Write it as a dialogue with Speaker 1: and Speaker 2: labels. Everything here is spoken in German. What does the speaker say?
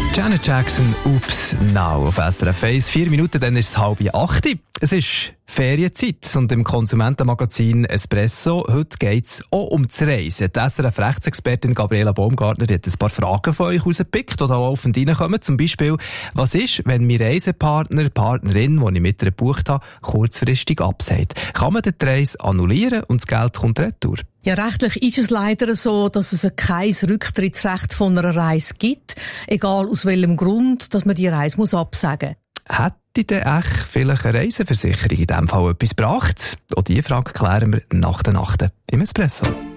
Speaker 1: Janet Jackson, Oops Now auf SRF 1. 4 Minuten, dann ist es 7:30. Es ist Ferienzeit und im Konsumentenmagazin Espresso heute geht es auch um das Reisen. Die SRF-Rechtsexpertin Gabriela Baumgartner hat ein paar Fragen von euch rausgepickt, die da laufend reinkommen. Zum Beispiel, was ist, wenn mein Reisepartner, Partnerin, die ich mit ihr gebucht habe, kurzfristig absagt? Kann man den Reise annullieren und das Geld kommt retour?
Speaker 2: Ja, rechtlich ist es leider so, dass es kein Rücktrittsrecht von einer Reise gibt, egal aus welchem Grund, dass man die Reise absagen muss.
Speaker 1: Hätte denn echt vielleicht eine Reiseversicherung in diesem Fall etwas gebracht? Auch diese Frage klären wir nach der Nacht im Espresso.